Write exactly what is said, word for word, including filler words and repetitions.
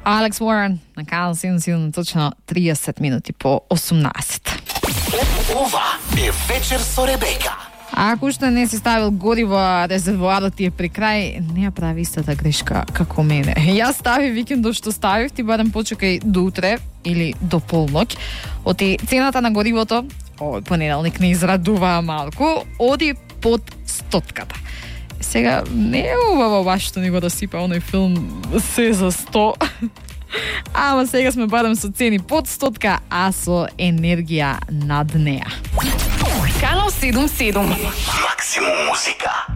Алекс Уорен на Канал седум седум, точно триесет минути по осумнаесет. Ова е вечер со Ребека. Ако уште не си ставил гориво, а резервоарот ти е при крај, не ја прави истата грешка како мене. Јас стави викендот што ставив, ти барем почекај до утре или до полноќ. Оти цената на горивото, овој понеделник не израдуваа малку, оди под стотката. Сега не е убаво баш што ни го расипа оној филм се за сто. Ама сега сме барем со цени под стотка, а со енергија над неа. Канал седум седум. Максимум музика.